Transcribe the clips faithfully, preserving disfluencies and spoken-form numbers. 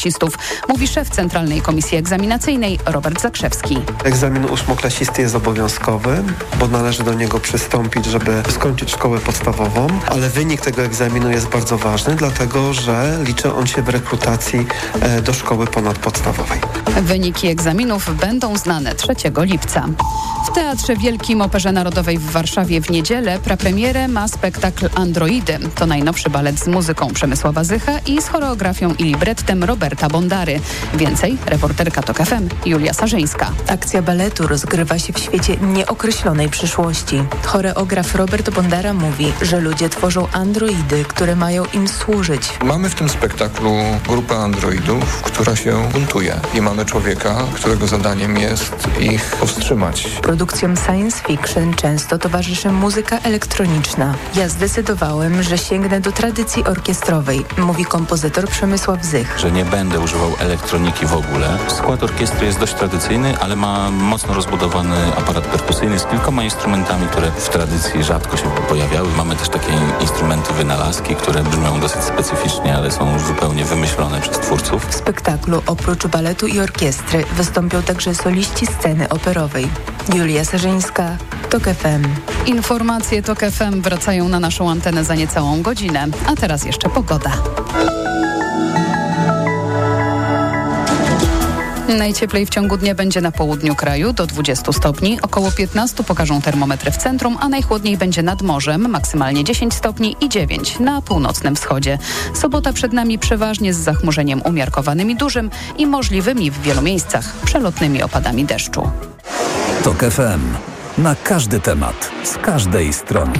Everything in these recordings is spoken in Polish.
mówi szef Centralnej Komisji Egzaminacyjnej Robert Zakrzewski. Egzamin ósmoklasisty jest obowiązkowy, bo należy do niego przystąpić, żeby skończyć szkołę podstawową, ale wynik tego egzaminu jest bardzo ważny, dlatego że liczy on się w rekrutacji do szkoły ponadpodstawowej. Wyniki egzaminów będą znane trzeciego lipca. W Teatrze Wielkim Operze Narodowej w Warszawie w niedzielę prapremierę ma spektakl Androidy. To najnowszy balet z muzyką Przemysława Zycha i z choreografią i librettem Roberta Bondary. Więcej reporterka TOK F M Julia Sarzyńska. Akcja baletu rozgrywa się w świecie nieokreślonej przyszłości. Choreograf Robert Bondara mówi, że ludzie tworzą androidy, które mają im służyć. Mamy w tym spektaklu grupę androidów, która się buntuje i mamy człowieka, którego zadaniem jest ich powstrzymać. Produkcjom science fiction często towarzyszy muzyka elektroniczna. Ja zdecydowałem, że sięgnę do tradycji orkiestrowej, mówi kompozytor Przemysław Zych. Że nie będę używał elektroniki w ogóle. Skład orkiestry jest dość tradycyjny, ale ma mocno rozbudowany aparat perkusyjny z kilkoma instrumentami, które w tradycji rzadko się pojawiały. Mamy też takie instrumenty wynalazki, które brzmią dosyć specyficznie, ale są zupełnie wymyślone przez twórców. W spektaklu oprócz baletu i orkiestry wystąpią także soliści sceny operowej. Julia Sarzyńska, TOK F M. Informacje TOK F M wracają na naszą antenę za niecałą godzinę, a teraz jeszcze pogoda. Najcieplej w ciągu dnia będzie na południu kraju do dwudziestu stopni, około piętnaście pokażą termometry w centrum, a najchłodniej będzie nad morzem, maksymalnie dziesięć stopni i dziewięć na północnym wschodzie. Sobota przed nami przeważnie z zachmurzeniem umiarkowanym i dużym i możliwymi w wielu miejscach przelotnymi opadami deszczu. TOK F M. Na każdy temat, z każdej strony.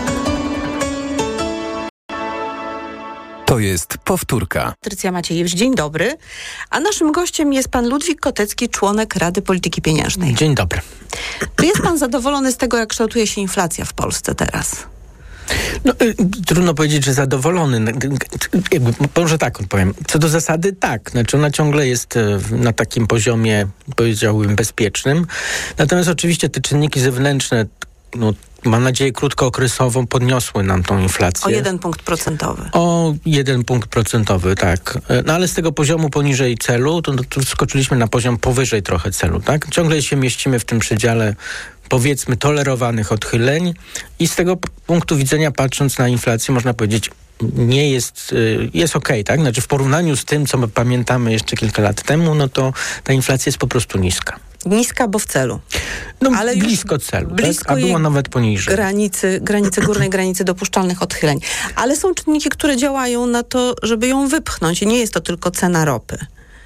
To jest powtórka. Patrycja Maciejewicz, dzień dobry. A naszym gościem jest pan Ludwik Kotecki, członek Rady Polityki Pieniężnej. Dzień dobry. Czy jest pan zadowolony z tego, jak kształtuje się inflacja w Polsce teraz? No, y, trudno powiedzieć, że zadowolony. Jakby, może tak odpowiem. Co do zasady tak. Znaczy ona ciągle jest y, na takim poziomie, powiedziałbym, bezpiecznym. Natomiast oczywiście te czynniki zewnętrzne, no, mam nadzieję, krótkookresowo podniosły nam tą inflację. O jeden punkt procentowy. O jeden punkt procentowy, tak. No ale z tego poziomu poniżej celu, to, to skoczyliśmy na poziom powyżej trochę celu, tak? Ciągle się mieścimy w tym przedziale, powiedzmy, tolerowanych odchyleń i z tego punktu widzenia, patrząc na inflację, można powiedzieć, nie jest, jest okej, tak? Znaczy w porównaniu z tym, co my pamiętamy jeszcze kilka lat temu, no to ta inflacja jest po prostu niska. Niska, bo w celu. No ale blisko celu, blisko tak? A było nawet poniżej. Granicy, granicy górnej granicy dopuszczalnych odchyleń. Ale są czynniki, które działają na to, żeby ją wypchnąć. I nie jest to tylko cena ropy.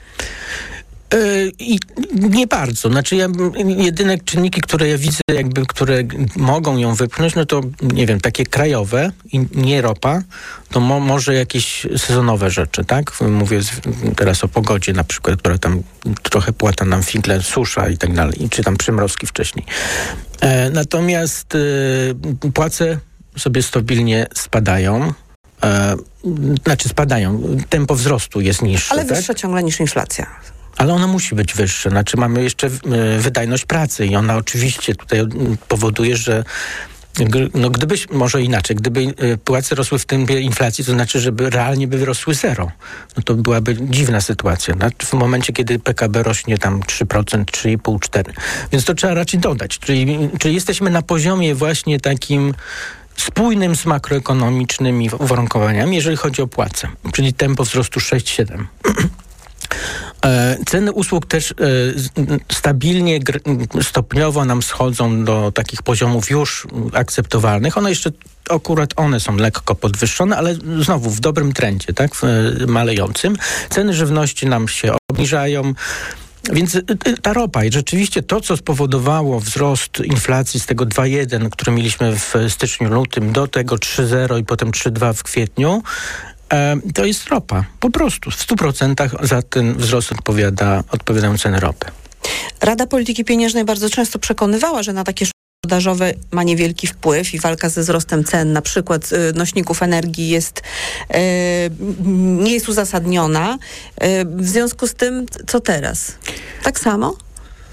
I nie bardzo. Znaczy ja, jedyne czynniki, które ja widzę, jakby, które mogą ją wypchnąć, no to nie wiem, takie krajowe i nie ropa, to mo, może jakieś sezonowe rzeczy, tak? Mówię z, teraz o pogodzie na przykład, która tam trochę płata nam figle, susza i tak dalej, czy tam przymrozki wcześniej. E, natomiast e, płace sobie stabilnie spadają. E, znaczy spadają. Tempo wzrostu jest niższe. Ale wyższe tak? ciągle niż inflacja. Ale ona musi być wyższa. Znaczy mamy jeszcze wydajność pracy i ona oczywiście tutaj powoduje, że no gdybyś, może inaczej, gdyby płace rosły w tempie inflacji, to znaczy, żeby realnie by wyrosły zero. No to byłaby dziwna sytuacja. W momencie, kiedy P K B rośnie tam trzy procent, trzy i pół do czterech procent. Więc to trzeba raczej dodać. Czyli, czyli jesteśmy na poziomie właśnie takim spójnym z makroekonomicznymi uwarunkowaniami, jeżeli chodzi o płace. Czyli tempo wzrostu sześć do siedmiu procent. Ceny usług też stabilnie, stopniowo nam schodzą do takich poziomów już akceptowalnych. One jeszcze, akurat one są lekko podwyższone, ale znowu w dobrym trendzie, tak, malejącym. Ceny żywności nam się obniżają. Więc ta ropa i rzeczywiście to, co spowodowało wzrost inflacji z tego dwa jeden, który mieliśmy w styczniu, lutym, do tego trzy zero i potem trzy dwa w kwietniu, to jest ropa. Po prostu w stu procentach za ten wzrost odpowiada, odpowiadają ceny ropy. Rada Polityki Pieniężnej bardzo często przekonywała, że na takie podażowe ma niewielki wpływ i walka ze wzrostem cen, na przykład nośników energii jest, e, nie jest uzasadniona. E, w związku z tym, co teraz? Tak samo?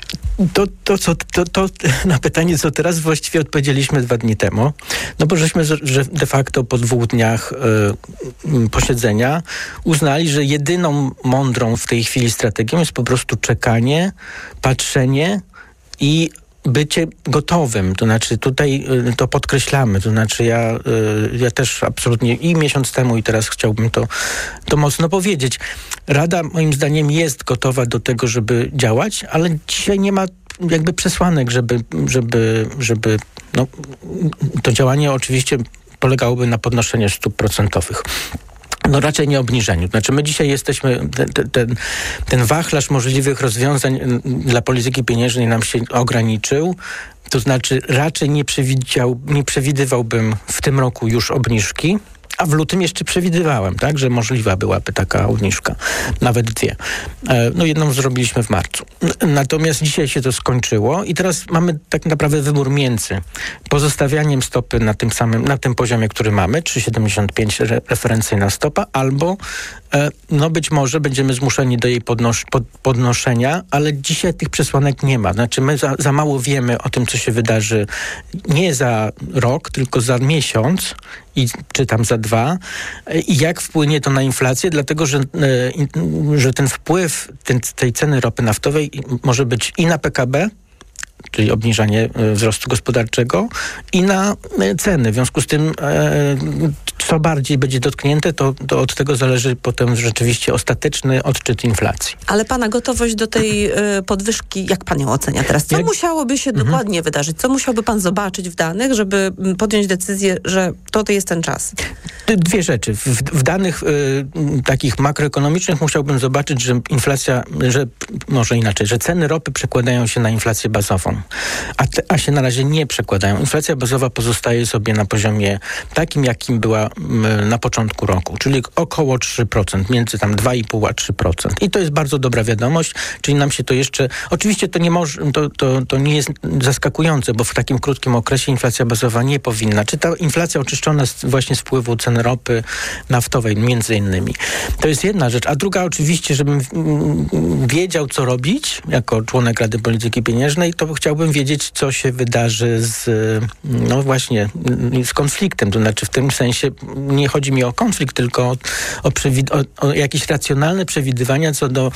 To, to, co, to, to na pytanie, co teraz, właściwie odpowiedzieliśmy dwa dni temu. No bo żeśmy że de facto po dwóch dniach y, posiedzenia uznali, że jedyną mądrą w tej chwili strategią jest po prostu czekanie, patrzenie i bycie gotowym, to znaczy tutaj y, to podkreślamy, to znaczy ja, y, ja też absolutnie i miesiąc temu i teraz chciałbym to, to mocno powiedzieć. Rada moim zdaniem jest gotowa do tego, żeby działać, ale dzisiaj nie ma jakby przesłanek, żeby, żeby, żeby no, to działanie oczywiście polegałoby na podnoszeniu stóp procentowych. No raczej nie obniżeniu. Znaczy my dzisiaj jesteśmy, ten, ten, ten wachlarz możliwych rozwiązań dla polityki pieniężnej nam się ograniczył. To znaczy raczej nie, przewidział, nie przewidywałbym w tym roku już obniżki, a w lutym jeszcze przewidywałem, tak, że możliwa byłaby taka obniżka. Nawet dwie. No jedną zrobiliśmy w marcu. Natomiast dzisiaj się to skończyło i teraz mamy tak naprawdę wybór między pozostawianiem stopy na tym samym, na tym poziomie, który mamy, trzy przecinek siedemdziesiąt pięć re, referencyjna stopa, albo no być może będziemy zmuszeni do jej podnos- pod, podnoszenia, ale dzisiaj tych przesłanek nie ma. Znaczy my za, za mało wiemy o tym, co się wydarzy nie za rok, tylko za miesiąc i czy tam za dwa i jak wpłynie to na inflację, dlatego że, że ten wpływ ten, tej ceny ropy naftowej może być i na P K B, czyli obniżanie wzrostu gospodarczego i na ceny. W związku z tym co bardziej będzie dotknięte, to, to od tego zależy potem rzeczywiście ostateczny odczyt inflacji. Ale pana gotowość do tej podwyżki, jak pan ją ocenia teraz? Co jak... musiałoby się mhm. dokładnie wydarzyć? Co musiałby pan zobaczyć w danych, żeby podjąć decyzję, że to, to jest ten czas? Dwie rzeczy. W, w danych y, takich makroekonomicznych musiałbym zobaczyć, że inflacja, że może inaczej, że ceny ropy przekładają się na inflację bazową, a, te, a się na razie nie przekładają. Inflacja bazowa pozostaje sobie na poziomie takim, jakim była na początku roku, czyli około trzy procent, między tam dwa i pół a trzy procent. I to jest bardzo dobra wiadomość, czyli nam się to jeszcze, oczywiście to nie może, to, to, to nie jest zaskakujące, bo w takim krótkim okresie inflacja bazowa nie powinna. Czy ta inflacja oczyszczona z, właśnie z wpływu cen ropy naftowej, między innymi. To jest jedna rzecz. A druga oczywiście, żebym wiedział, co robić, jako członek Rady Polityki Pieniężnej, to chciałbym wiedzieć, co się wydarzy z, no właśnie, z konfliktem. To znaczy w tym sensie nie chodzi mi o konflikt, tylko o, o, przewid- o, o jakieś racjonalne przewidywania co do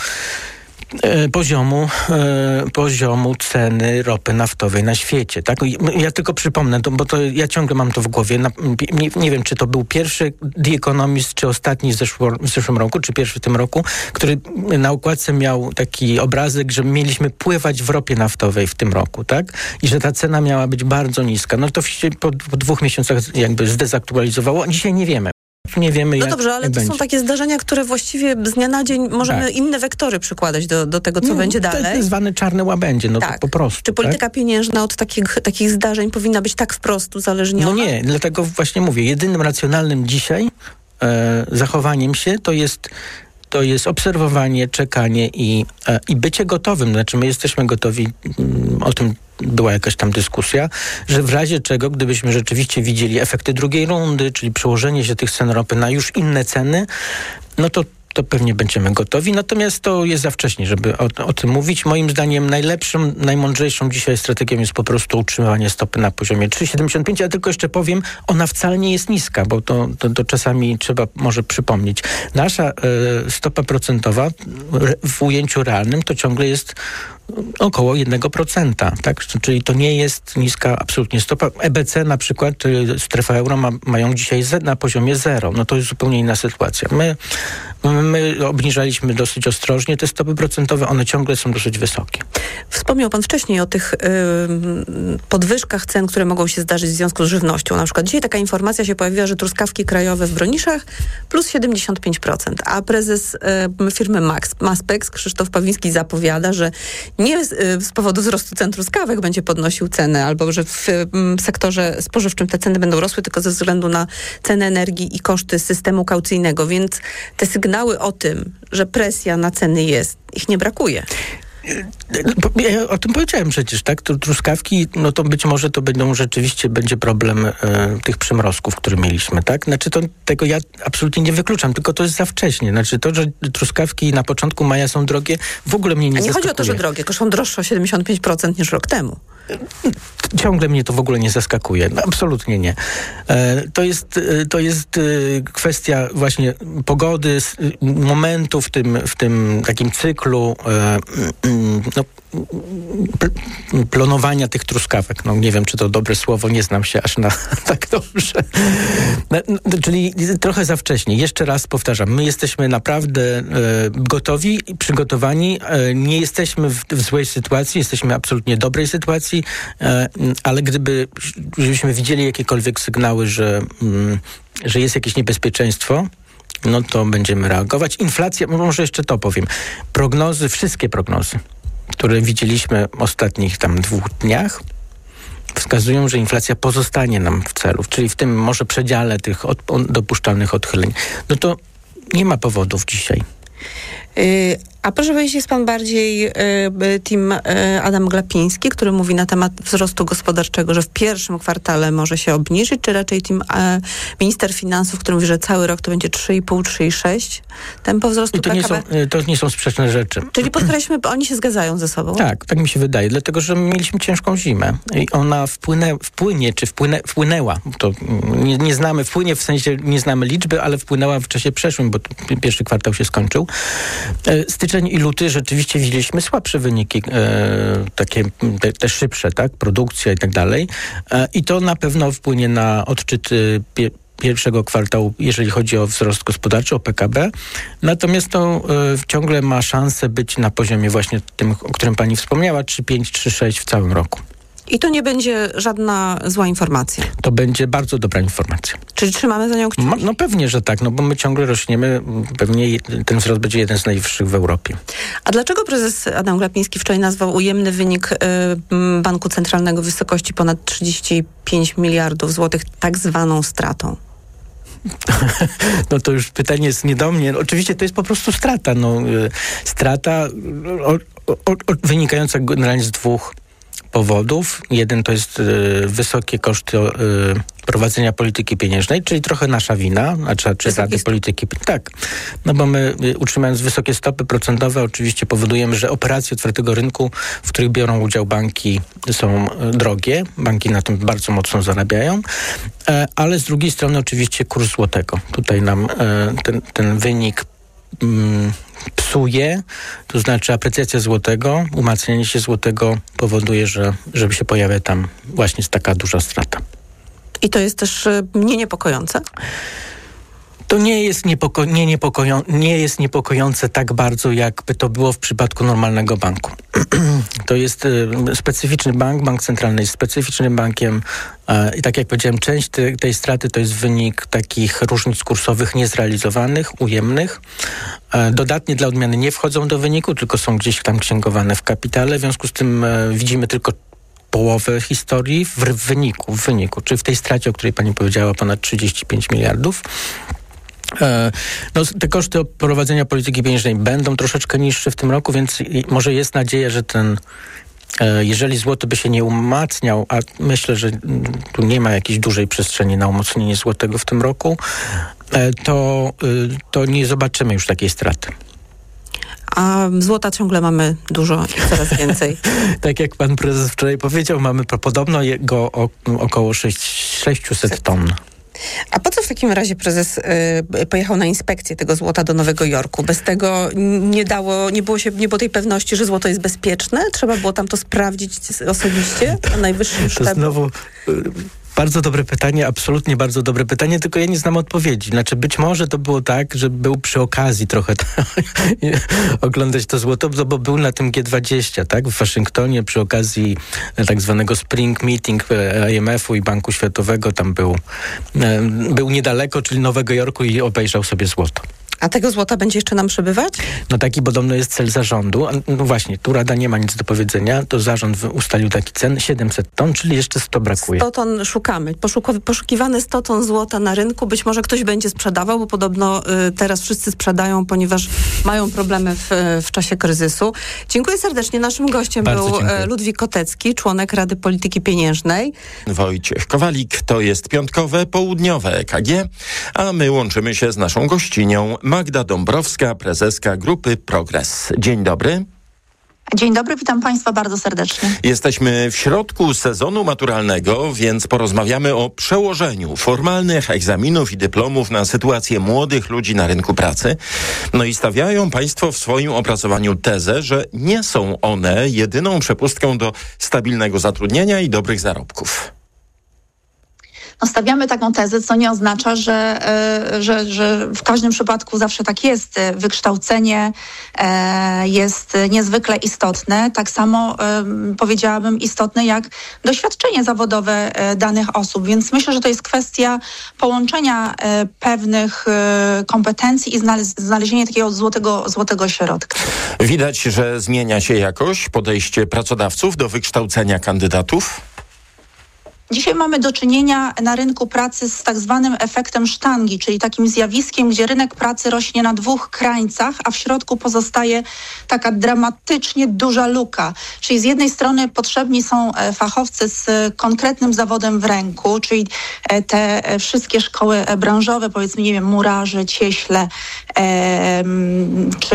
e, poziomu, e, poziomu ceny ropy naftowej na świecie. Tak? Ja tylko przypomnę, to, bo to ja ciągle mam to w głowie. Na, nie, nie wiem, czy to był pierwszy The Economist, czy ostatni w, zeszło, w zeszłym roku, czy pierwszy w tym roku, który na okładce miał taki obrazek, że mieliśmy pływać w ropie naftowej w tym roku, tak? I że ta cena miała być bardzo niska. No to się po, po dwóch miesiącach jakby zdezaktualizowało. Dzisiaj nie wiemy. Nie wiemy, no jak, dobrze, ale jak to będzie. są takie zdarzenia, które właściwie z dnia na dzień możemy tak. inne wektory przykładać do, do tego, co no, będzie dalej. To jest zwane czarne łabędzie, no tak. to po prostu. Czy polityka tak? pieniężna od takich, takich zdarzeń powinna być tak wprost uzależniona? No nie, dlatego właśnie mówię, jedynym racjonalnym dzisiaj e, zachowaniem się to jest to jest obserwowanie, czekanie i, e, i bycie gotowym. Znaczy my jesteśmy gotowi, mm, o tym była jakaś tam dyskusja, że w razie czego, gdybyśmy rzeczywiście widzieli efekty drugiej rundy, czyli przełożenie się tych cen ropy na już inne ceny, no to to pewnie będziemy gotowi. Natomiast to jest za wcześnie, żeby o, o tym mówić. Moim zdaniem najlepszą, najmądrzejszą dzisiaj strategią jest po prostu utrzymywanie stopy na poziomie trzy przecinek siedemdziesiąt pięć. Ja tylko jeszcze powiem, ona wcale nie jest niska, bo to, to, to czasami trzeba może przypomnieć. Nasza e, stopa procentowa w ujęciu realnym to ciągle jest około jednego procenta, tak? Czyli to nie jest niska absolutnie stopa. E B C na przykład, strefa euro ma, mają dzisiaj z, na poziomie zero. No to jest zupełnie inna sytuacja. My, my obniżaliśmy dosyć ostrożnie te stopy procentowe, one ciągle są dosyć wysokie. Wspomniał pan wcześniej o tych yy, podwyżkach cen, które mogą się zdarzyć w związku z żywnością. Na przykład dzisiaj taka informacja się pojawiła, że truskawki krajowe w Broniszach plus siedemdziesiąt pięć procent, a prezes yy, firmy Max, Maspex, Krzysztof Pawliński zapowiada, że nie z, z powodu wzrostu cen truskawek będzie podnosił ceny, albo że w m, sektorze spożywczym te ceny będą rosły tylko ze względu na cenę energii i koszty systemu kaucyjnego, więc te sygnały o tym, że presja na ceny jest, ich nie brakuje. Ja o tym powiedziałem przecież, tak? Truskawki, no to być może to będą rzeczywiście będzie problem e, tych przymrozków, które mieliśmy, tak? Znaczy to, tego ja absolutnie nie wykluczam, tylko to jest za wcześnie. Znaczy to, że truskawki na początku maja są drogie, w ogóle mnie nie zaskakuje. A nie chodzi o to, że drogie, kosztą droższe o siedemdziesiąt pięć procent niż rok temu. Ciągle mnie to w ogóle nie zaskakuje. No, absolutnie nie. E, to jest, to jest e, kwestia właśnie pogody, momentu w tym, w tym takim cyklu e, no, planowania tych truskawek. No nie wiem, czy to dobre słowo, nie znam się aż na tak dobrze. No, no, czyli trochę za wcześnie. Jeszcze raz powtarzam, my jesteśmy naprawdę e, gotowi, przygotowani. E, nie jesteśmy w, w złej sytuacji, jesteśmy w absolutnie dobrej sytuacji, e, ale gdyby, żebyśmy widzieli jakiekolwiek sygnały, że, mm, że jest jakieś niebezpieczeństwo, no to będziemy reagować. Inflacja, może jeszcze to powiem. Prognozy, wszystkie prognozy, które widzieliśmy w ostatnich tam dwóch dniach, wskazują, że inflacja pozostanie nam w celu, czyli w tym może przedziale tych od, dopuszczalnych odchyleń. No to nie ma powodów dzisiaj. Yy, a proszę powiedzieć, jest pan bardziej yy, team yy, Adam Glapiński, który mówi na temat wzrostu gospodarczego, że w pierwszym kwartale może się obniżyć, czy raczej team yy, minister finansów, który mówi, że cały rok to będzie trzy i pół, trzy i sześć tempo wzrostu I to P K B? Nie są, to nie są sprzeczne rzeczy. Czyli podkreślmy, oni się zgadzają ze sobą? Tak, tak mi się wydaje, dlatego, że mieliśmy ciężką zimę i ona wpłynę, wpłynie, czy wpłynę, wpłynęła, to nie, nie znamy, wpłynie w sensie, nie znamy liczby, ale wpłynęła w czasie przeszłym, bo pierwszy kwartał się skończył. Styczeń i luty rzeczywiście widzieliśmy słabsze wyniki, e, takie te, te szybsze, tak, produkcja i tak dalej. E, I to na pewno wpłynie na odczyty pie, pierwszego kwartału, jeżeli chodzi o wzrost gospodarczy, o P K B. Natomiast to e, ciągle ma szansę być na poziomie właśnie tym, o którym pani wspomniała, trzy pięć, trzy sześć w całym roku. I to nie będzie żadna zła informacja. To będzie bardzo dobra informacja. Czyli trzymamy za nią kciuki? Ma, no pewnie, że tak, no bo my ciągle rośniemy, pewnie ten wzrost będzie jeden z najwyższych w Europie. A dlaczego prezes Adam Glapiński wczoraj nazwał ujemny wynik y, Banku Centralnego w wysokości ponad trzydzieści pięć miliardów złotych tak zwaną stratą? No to już pytanie jest nie do mnie. Oczywiście to jest po prostu strata. No, y, strata o, o, o, wynikająca generalnie z dwóch powodów. Jeden to jest y, wysokie koszty y, prowadzenia polityki pieniężnej, czyli trochę nasza wina, a czy, czy Rady Polityki. Tak, no bo my y, utrzymując wysokie stopy procentowe oczywiście powodujemy, że operacje otwartego rynku, w których biorą udział banki, są y, drogie. Banki na tym bardzo mocno zarabiają, e, ale z drugiej strony oczywiście kurs złotego. Tutaj nam e, ten, ten wynik mm, psuje, to znaczy aprecjacja złotego, umacnianie się złotego powoduje, że żeby się pojawia tam właśnie taka duża strata. I to jest też y, nie niepokojące? To nie jest, niepoko- nie, niepokoją- nie jest niepokojące tak bardzo, jakby to było w przypadku normalnego banku. To jest y, specyficzny bank, bank centralny jest specyficznym bankiem y, i tak jak powiedziałem, część te, tej straty to jest wynik takich różnic kursowych niezrealizowanych, ujemnych. Y, dodatnie dla odmiany nie wchodzą do wyniku, tylko są gdzieś tam księgowane w kapitale, w związku z tym y, widzimy tylko połowę historii w, w wyniku, w wyniku, czyli w tej stracie, o której pani powiedziała, ponad trzydzieści pięć miliardów. No, te koszty prowadzenia polityki pieniężnej będą troszeczkę niższe w tym roku, więc może jest nadzieja, że ten, jeżeli złoty by się nie umacniał, a myślę, że tu nie ma jakiejś dużej przestrzeni na umocnienie złotego w tym roku, to, to nie zobaczymy już takiej straty. A złota ciągle mamy dużo i coraz więcej. Tak jak pan prezes wczoraj powiedział, mamy podobno go o, około sześćset ton. A po co w takim razie prezes y, pojechał na inspekcję tego złota do Nowego Jorku? Bez tego nie dało, nie było się, nie było tej pewności, że złoto jest bezpieczne? Trzeba było tam to sprawdzić osobiście na najwyższym szczeblu? To znowu y, bardzo dobre pytanie, absolutnie bardzo dobre pytanie, tylko ja nie znam odpowiedzi. Znaczy być może to było tak, że był przy okazji trochę to, oglądać to złoto, bo był na tym G dwadzieścia, tak? W Waszyngtonie przy okazji tak zwanego Spring Meeting I M F u i Banku Światowego. Tam był, był niedaleko, czyli Nowego Jorku i obejrzał sobie złoto. A tego złota będzie jeszcze nam przybywać? No taki podobno jest cel zarządu. No właśnie, tu Rada nie ma nic do powiedzenia. To zarząd ustalił taki cen, siedemset ton, czyli jeszcze sto brakuje. sto ton szukamy. Poszuku- poszukiwane sto ton złota na rynku. Być może ktoś będzie sprzedawał, bo podobno y, teraz wszyscy sprzedają, ponieważ mają problemy w, w czasie kryzysu. Dziękuję serdecznie. Naszym gościem Bardzo był dziękuję. Ludwik Kotecki, członek Rady Polityki Pieniężnej. Wojciech Kowalik, to jest piątkowe, południowe E K G, a my łączymy się z naszą gościnią Magda Dąbrowska, prezeska Grupy Progres. Dzień dobry. Dzień dobry, witam Państwa bardzo serdecznie. Jesteśmy w środku sezonu maturalnego, więc porozmawiamy o przełożeniu formalnych egzaminów i dyplomów na sytuację młodych ludzi na rynku pracy. No i stawiają Państwo w swoim opracowaniu tezę, że nie są one jedyną przepustką do stabilnego zatrudnienia i dobrych zarobków. No, stawiamy taką tezę, co nie oznacza, że, y, że, że w każdym przypadku zawsze tak jest. Wykształcenie y, jest niezwykle istotne. Tak samo y, powiedziałabym istotne jak doświadczenie zawodowe y, danych osób. Więc myślę, że to jest kwestia połączenia y, pewnych y, kompetencji i znale- znalezienia takiego złotego, złotego środka. Widać, że zmienia się jakoś podejście pracodawców do wykształcenia kandydatów? Dzisiaj mamy do czynienia na rynku pracy z tak zwanym efektem sztangi, czyli takim zjawiskiem, gdzie rynek pracy rośnie na dwóch krańcach, a w środku pozostaje taka dramatycznie duża luka. Czyli z jednej strony potrzebni są fachowcy z konkretnym zawodem w ręku, czyli te wszystkie szkoły branżowe, powiedzmy, nie wiem, murarze, cieśle, e, czy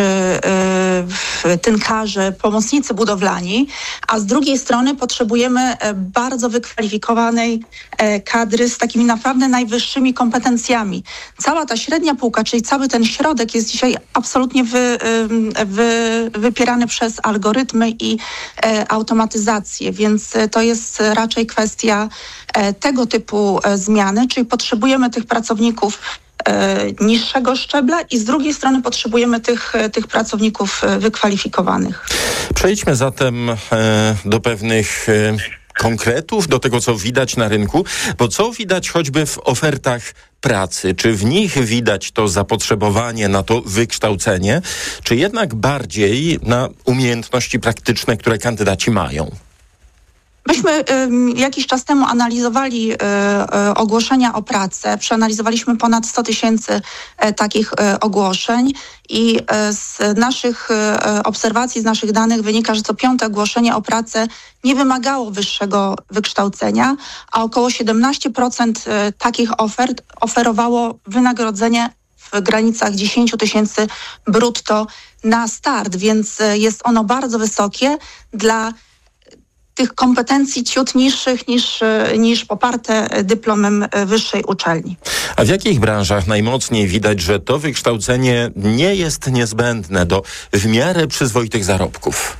e, tynkarze, pomocnicy budowlani, a z drugiej strony potrzebujemy bardzo wykwalifikowanych kadry z takimi naprawdę najwyższymi kompetencjami. Cała ta średnia półka, czyli cały ten środek jest dzisiaj absolutnie wy, wy, wypierany przez algorytmy i automatyzację, więc to jest raczej kwestia tego typu zmiany, czyli potrzebujemy tych pracowników niższego szczebla i z drugiej strony potrzebujemy tych, tych pracowników wykwalifikowanych. Przejdźmy zatem e, do pewnych e, konkretów, do tego, co widać na rynku, bo co widać choćby w ofertach pracy? Czy w nich widać to zapotrzebowanie na to wykształcenie, czy jednak bardziej na umiejętności praktyczne, które kandydaci mają? Myśmy y, jakiś czas temu analizowali y, y, ogłoszenia o pracę. Przeanalizowaliśmy ponad sto tysięcy y, takich y, ogłoszeń i y, z naszych y, obserwacji, z naszych danych wynika, że co piąte ogłoszenie o pracę nie wymagało wyższego wykształcenia, a około siedemnaście procent y, takich ofert oferowało wynagrodzenie w granicach dziesięć tysięcy brutto na start, więc y, jest ono bardzo wysokie dla tych kompetencji ciut niższych niż, niż poparte dyplomem wyższej uczelni. A w jakich branżach najmocniej widać, że to wykształcenie nie jest niezbędne do w miarę przyzwoitych zarobków?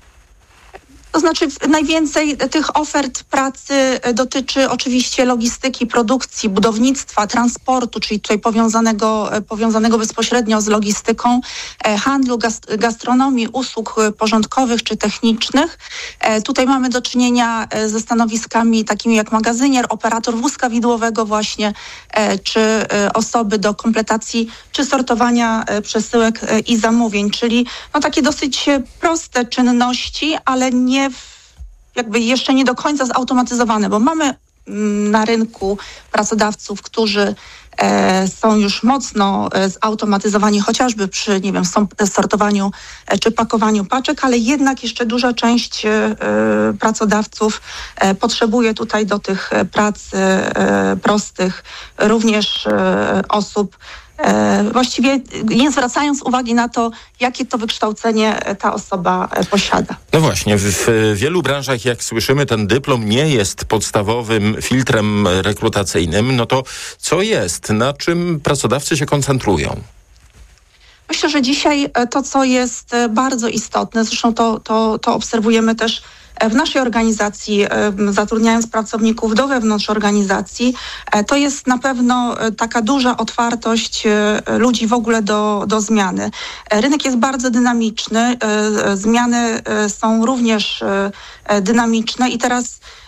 To znaczy najwięcej tych ofert pracy dotyczy oczywiście logistyki, produkcji, budownictwa, transportu, czyli tutaj powiązanego, powiązanego bezpośrednio z logistyką, handlu, gastronomii, usług porządkowych czy technicznych. Tutaj mamy do czynienia ze stanowiskami takimi jak magazynier, operator wózka widłowego właśnie, czy osoby do kompletacji czy sortowania przesyłek i zamówień, czyli no takie dosyć proste czynności, ale nie jakby jeszcze nie do końca zautomatyzowane, bo mamy na rynku pracodawców, którzy e, są już mocno e, zautomatyzowani, chociażby przy, nie wiem, sortowaniu e, czy pakowaniu paczek, ale jednak jeszcze duża część e, pracodawców e, potrzebuje tutaj do tych prac e, prostych również e, osób, E, właściwie nie zwracając uwagi na to, jakie to wykształcenie ta osoba e, posiada. No właśnie, w, w wielu branżach, jak słyszymy, ten dyplom nie jest podstawowym filtrem rekrutacyjnym. No to co jest? Na czym pracodawcy się koncentrują? Myślę, że dzisiaj to, co jest bardzo istotne, zresztą to, to, to obserwujemy też w naszej organizacji, zatrudniając pracowników do wewnątrz organizacji, to jest na pewno taka duża otwartość ludzi w ogóle do, do zmiany. Rynek jest bardzo dynamiczny, zmiany są również dynamiczne i teraz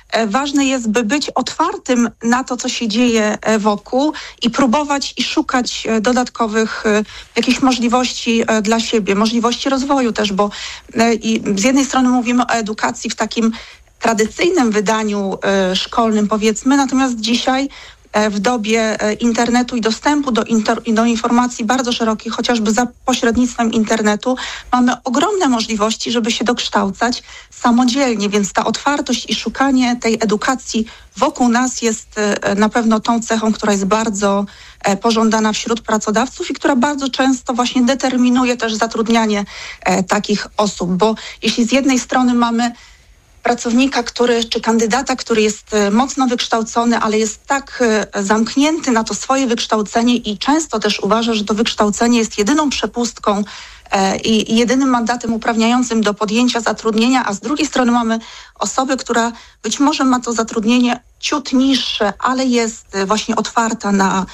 ważne jest, by być otwartym na to, co się dzieje wokół i próbować i szukać dodatkowych jakichś możliwości dla siebie, możliwości rozwoju też, bo i z jednej strony mówimy o edukacji w takim tradycyjnym wydaniu szkolnym, powiedzmy, natomiast dzisiaj w dobie internetu i dostępu do, inter, do informacji bardzo szerokich, chociażby za pośrednictwem internetu, mamy ogromne możliwości, żeby się dokształcać samodzielnie, więc ta otwartość i szukanie tej edukacji wokół nas jest na pewno tą cechą, która jest bardzo pożądana wśród pracodawców i która bardzo często właśnie determinuje też zatrudnianie takich osób, bo jeśli z jednej strony mamy pracownika, który, czy kandydata, który jest mocno wykształcony, ale jest tak zamknięty na to swoje wykształcenie i często też uważa, że to wykształcenie jest jedyną przepustką i, i jedynym mandatem uprawniającym do podjęcia zatrudnienia, a z drugiej strony mamy osobę, która być może ma to zatrudnienie ciut niższe, ale jest właśnie otwarta na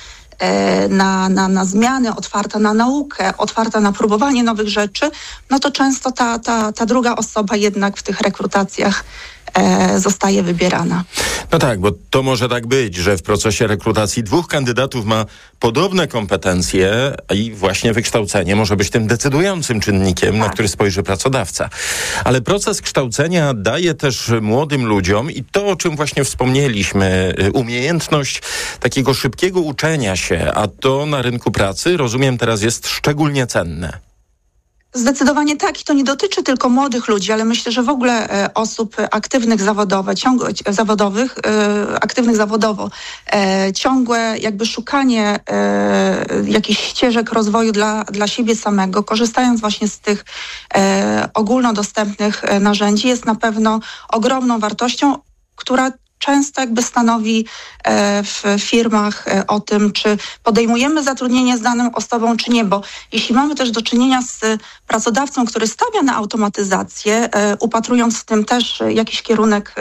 Na, na, na zmiany, otwarta na naukę, otwarta na próbowanie nowych rzeczy, no to często ta, ta, ta druga osoba jednak w tych rekrutacjach e, zostaje wybierana. No tak, bo to może tak być, że w procesie rekrutacji dwóch kandydatów ma podobne kompetencje i właśnie wykształcenie może być tym decydującym czynnikiem, tak, na który spojrzy pracodawca. Ale proces kształcenia daje też młodym ludziom i to, o czym właśnie wspomnieliśmy, umiejętność takiego szybkiego uczenia się, a to na rynku pracy, rozumiem, teraz jest szczególnie cenne. Zdecydowanie tak i to nie dotyczy tylko młodych ludzi, ale myślę, że w ogóle e, osób aktywnych zawodowe, ciągłe, zawodowych, e, aktywnych zawodowo. E, ciągłe jakby szukanie e, jakichś ścieżek rozwoju dla, dla siebie samego, korzystając właśnie z tych e, ogólnodostępnych e, narzędzi, jest na pewno ogromną wartością, która często jakby stanowi w firmach o tym, czy podejmujemy zatrudnienie z daną osobą, czy nie, bo jeśli mamy też do czynienia z pracodawcą, który stawia na automatyzację, upatrując w tym też jakiś kierunek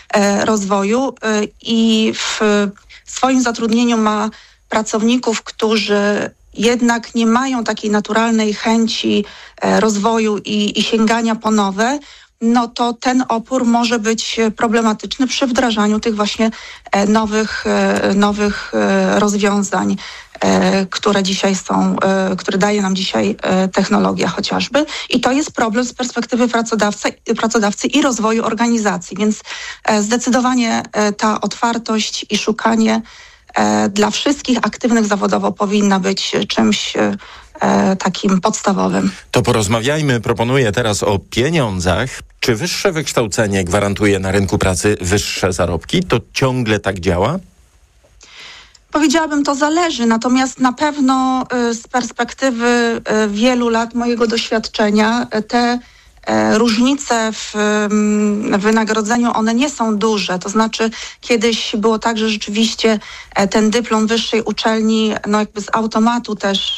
rozwoju i w swoim zatrudnieniu ma pracowników, którzy jednak nie mają takiej naturalnej chęci rozwoju i, i sięgania po nowe, no to ten opór może być problematyczny przy wdrażaniu tych właśnie nowych, nowych rozwiązań, które dzisiaj są, które daje nam dzisiaj technologia chociażby. I to jest problem z perspektywy pracodawcy, pracodawcy i rozwoju organizacji. Więc zdecydowanie ta otwartość i szukanie dla wszystkich aktywnych zawodowo powinna być czymś takim podstawowym. To porozmawiajmy, proponuję teraz o pieniądzach. Czy wyższe wykształcenie gwarantuje na rynku pracy wyższe zarobki? To ciągle tak działa? Powiedziałabym, to zależy, natomiast na pewno z perspektywy wielu lat mojego doświadczenia te różnice w wynagrodzeniu, one nie są duże. To znaczy kiedyś było tak, że rzeczywiście ten dyplom wyższej uczelni, no jakby z automatu też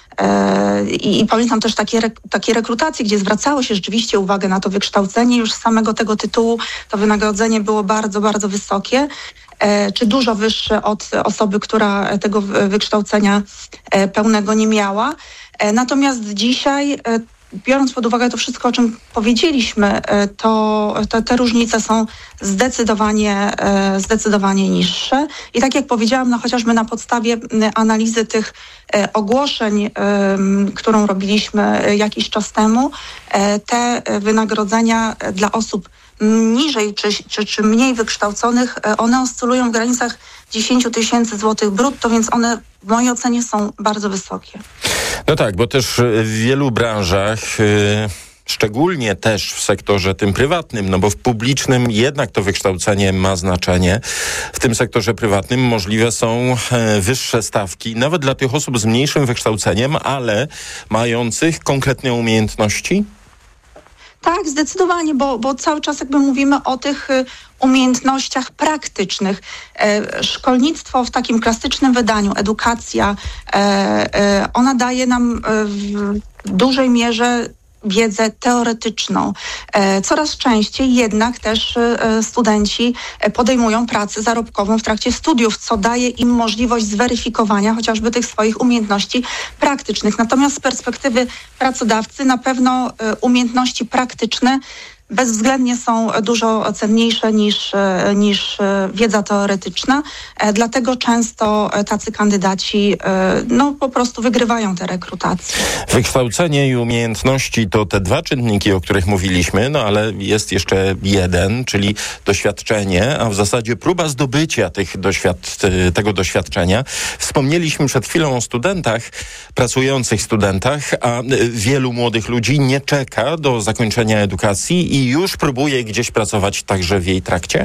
I, i pamiętam też takie, takie rekrutacje, gdzie zwracało się rzeczywiście uwagę na to wykształcenie. Już z samego tego tytułu to wynagrodzenie było bardzo, bardzo wysokie, e, czy dużo wyższe od osoby, która tego wykształcenia e, pełnego nie miała. E, natomiast dzisiaj, e, biorąc pod uwagę to wszystko, o czym powiedzieliśmy, to te, te różnice są zdecydowanie, zdecydowanie niższe. I tak jak powiedziałam, no chociażby na podstawie analizy tych ogłoszeń, którą robiliśmy jakiś czas temu, te wynagrodzenia dla osób niżej czy, czy, czy mniej wykształconych, one oscylują w granicach dziesięć tysięcy złotych brutto, więc one w mojej ocenie są bardzo wysokie. No tak, bo też w wielu branżach, yy, szczególnie też w sektorze tym prywatnym, no bo w publicznym jednak to wykształcenie ma znaczenie. W tym sektorze prywatnym możliwe są e, wyższe stawki, nawet dla tych osób z mniejszym wykształceniem, ale mających konkretne umiejętności. Tak, zdecydowanie, bo, bo cały czas jakby mówimy o tych y, umiejętnościach praktycznych. E, szkolnictwo w takim klasycznym wydaniu, edukacja, e, e, ona daje nam e, w dużej mierze wiedzę teoretyczną. E, coraz częściej jednak też e, studenci podejmują pracę zarobkową w trakcie studiów, co daje im możliwość zweryfikowania chociażby tych swoich umiejętności praktycznych. Natomiast z perspektywy pracodawcy na pewno e, umiejętności praktyczne bezwzględnie są dużo cenniejsze niż, niż wiedza teoretyczna, dlatego często tacy kandydaci no, po prostu wygrywają te rekrutacje. Wykształcenie i umiejętności to te dwa czynniki, o których mówiliśmy, no ale jest jeszcze jeden, czyli doświadczenie, a w zasadzie próba zdobycia tych doświad- tego doświadczenia. Wspomnieliśmy przed chwilą o studentach, pracujących studentach, a wielu młodych ludzi nie czeka do zakończenia edukacji i już próbuje gdzieś pracować także w jej trakcie?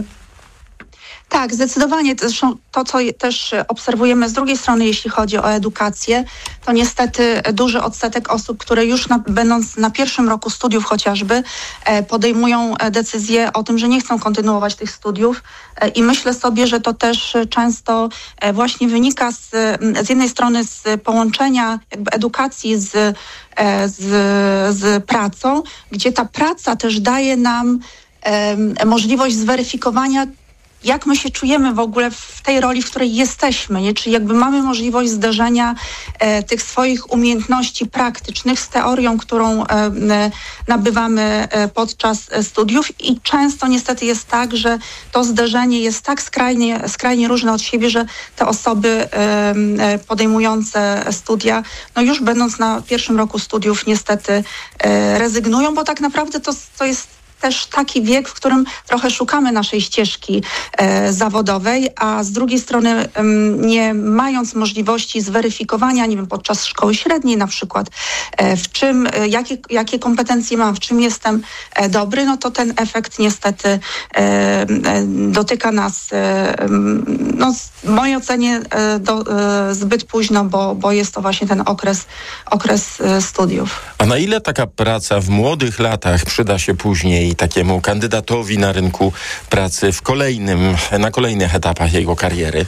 Tak, zdecydowanie. Zresztą to, co też obserwujemy z drugiej strony, jeśli chodzi o edukację, to niestety duży odsetek osób, które już na, będąc na pierwszym roku studiów chociażby, e, podejmują decyzję o tym, że nie chcą kontynuować tych studiów e, i myślę sobie, że to też często e, właśnie wynika z, z jednej strony z połączenia jakby edukacji z, e, z, z pracą, gdzie ta praca też daje nam e, możliwość zweryfikowania, jak my się czujemy w ogóle w tej roli, w której jesteśmy, nie? Czyli jakby mamy możliwość zderzenia e, tych swoich umiejętności praktycznych z teorią, którą e, e, nabywamy e, podczas studiów i często niestety jest tak, że to zderzenie jest tak skrajnie, skrajnie różne od siebie, że te osoby e, podejmujące studia, no już będąc na pierwszym roku studiów niestety e, rezygnują, bo tak naprawdę to, to jest też taki wiek, w którym trochę szukamy naszej ścieżki e, zawodowej, a z drugiej strony m, nie mając możliwości zweryfikowania, nie wiem, podczas szkoły średniej na przykład, e, w czym, e, jakie, jakie kompetencje mam, w czym jestem e, dobry, no to ten efekt niestety e, e, dotyka nas, e, no w mojej ocenie e, do, e, zbyt późno, bo, bo jest to właśnie ten okres, okres e, studiów. A na ile taka praca w młodych latach przyda się później takiemu kandydatowi na rynku pracy w kolejnym, na kolejnych etapach jego kariery?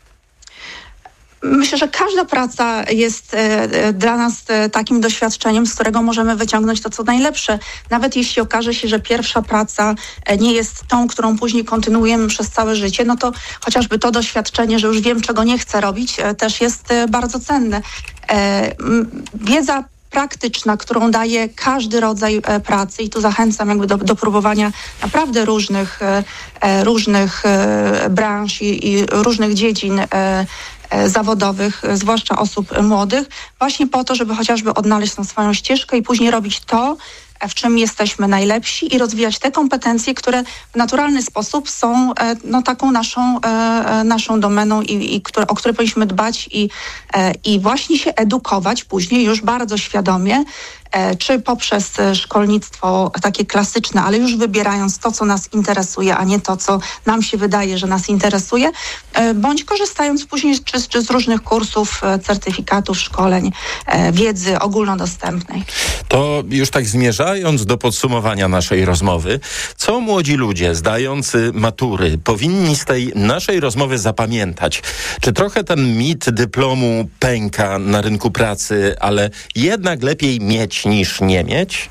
Myślę, że każda praca jest e, dla nas e, takim doświadczeniem, z którego możemy wyciągnąć to, co najlepsze. Nawet jeśli okaże się, że pierwsza praca e, nie jest tą, którą później kontynuujemy przez całe życie, no to chociażby to doświadczenie, że już wiem, czego nie chcę robić, e, też jest e, bardzo cenne. E, m, wiedza praktyczna, którą daje każdy rodzaj e, pracy i tu zachęcam jakby do, do próbowania naprawdę różnych, e, różnych e, branż i, i różnych dziedzin e, e, zawodowych, e, zwłaszcza osób młodych, właśnie po to, żeby chociażby odnaleźć tą swoją ścieżkę i później robić to, w czym jesteśmy najlepsi i rozwijać te kompetencje, które w naturalny sposób są e, no, taką naszą, e, naszą domeną i, i które, o które powinniśmy dbać i, e, i właśnie się edukować później już bardzo świadomie, e, czy poprzez szkolnictwo takie klasyczne, ale już wybierając to, co nas interesuje, a nie to, co nam się wydaje, że nas interesuje, e, bądź korzystając później czy, czy z różnych kursów, e, certyfikatów, szkoleń, e, wiedzy ogólnodostępnej. To już tak zmierza do podsumowania naszej rozmowy, co młodzi ludzie zdający matury powinni z tej naszej rozmowy zapamiętać? Czy trochę ten mit dyplomu pęka na rynku pracy, ale jednak lepiej mieć niż nie mieć?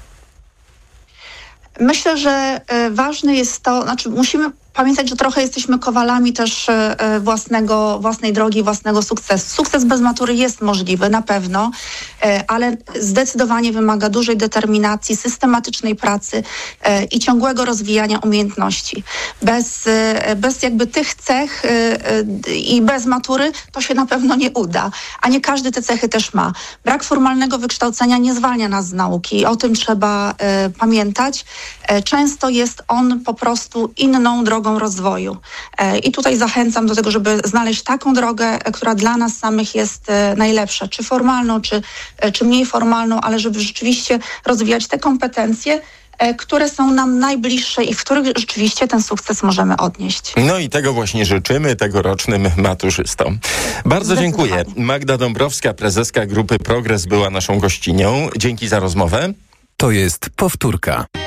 Myślę, że y, ważne jest to, znaczy musimy pamiętać, że trochę jesteśmy kowalami też y, własnego, własnej drogi, własnego sukcesu. Sukces bez matury jest możliwy, na pewno, y, ale zdecydowanie wymaga dużej determinacji, systematycznej pracy y, i ciągłego rozwijania umiejętności. Bez, y, bez jakby tych cech y, y, i bez matury to się na pewno nie uda, a nie każdy te cechy też ma. Brak formalnego wykształcenia nie zwalnia nas z nauki. O tym trzeba y, pamiętać. Y, często jest on po prostu inną drogą rozwoju. I tutaj zachęcam do tego, żeby znaleźć taką drogę, która dla nas samych jest najlepsza, czy formalną, czy, czy mniej formalną, ale żeby rzeczywiście rozwijać te kompetencje, które są nam najbliższe i w których rzeczywiście ten sukces możemy odnieść. No i tego właśnie życzymy tegorocznym maturzystom. Bardzo dziękuję. Magda Dąbrowska, prezeska Grupy Progres, była naszą gościnią. Dzięki za rozmowę. To jest powtórka.